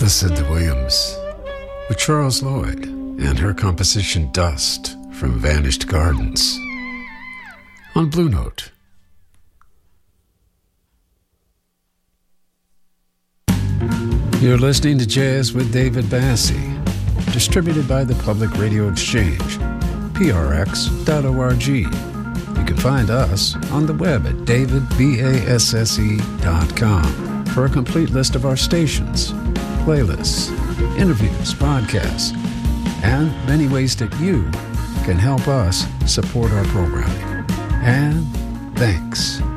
Lucinda Williams with Charles Lloyd and her composition Dust from Vanished Gardens on Blue Note. You're listening to Jazz with David Bassie, distributed by the Public Radio Exchange, prx.org. You can find us on the web at davidbasse.com for a complete list of our stations, playlists, interviews, podcasts, and many ways that you can help us support our programming. And thanks.